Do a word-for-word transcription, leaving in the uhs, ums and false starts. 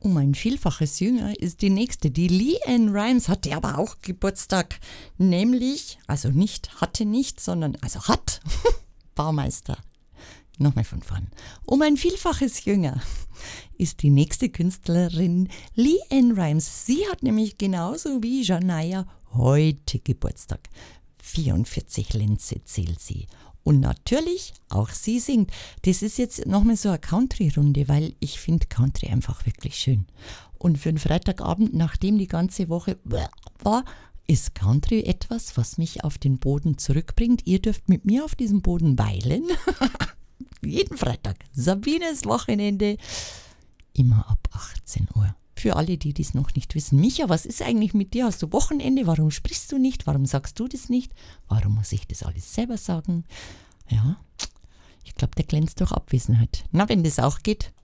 Um ein Vielfaches jünger ist die nächste. Die LeAnn Rimes hatte aber auch Geburtstag. Nämlich, also nicht, hatte nicht, sondern, also hat, Baumeister. Nochmal von vorn. Um ein Vielfaches jünger ist die nächste Künstlerin LeAnn Rimes. Sie hat nämlich genauso wie Shania heute Geburtstag. vierundvierzig Lenze zählt sie. Und natürlich, auch sie singt. Das ist jetzt nochmal so eine Country-Runde, weil ich finde Country einfach wirklich schön. Und für einen Freitagabend, nachdem die ganze Woche war, ist Country etwas, was mich auf den Boden zurückbringt. Ihr dürft mit mir auf diesem Boden weilen. Jeden Freitag. Sabines Wochenende. Immer ab achtzehn Uhr. Für alle, die das noch nicht wissen. Micha, was ist eigentlich mit dir? Hast du Wochenende? Warum sprichst du nicht? Warum sagst du das nicht? Warum muss ich das alles selber sagen? Ja, ich glaube, der glänzt durch Abwesenheit. Na, wenn das auch geht,